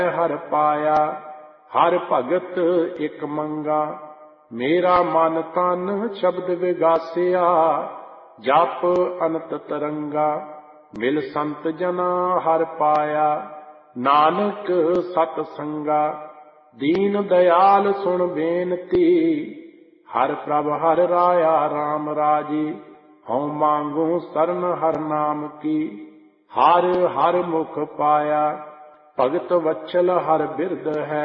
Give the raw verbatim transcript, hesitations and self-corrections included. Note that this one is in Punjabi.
ਹਰ ਪਾਇਆ। ਹਰ ਭਗਤ ਇਕ ਮੰਗਾ, ਮੇਰਾ ਮਨ ਤਨ ਸ਼ਬਦ ਵਿਗਾਸਿਆ। ਜਪ ਅਨੰਤ ਤਰੰਗਾ, ਮਿਲ ਸੰਤ ਜਨਾ ਹਰ ਪਾਇਆ। ਨਾਨਕ ਸਤ ਸੰਗਾ, ਦੀਨ ਦਇਆਲ ਸੁਣ ਬੇਨਤੀ। ਹਰ ਪ੍ਰਭ ਹਰ ਰਾਇਆ ਰਾਮ ਰਾਜੀ, ਹਉ ਮੰਗੂ ਸਰਨ ਹਰ ਨਾਮ ਕੀ। ਹਰ ਹਰ ਮੁਖ ਪਾਇਆ, ਭਗਤ ਵਛਲ ਹਰ ਬਿਰਦ ਹੈ।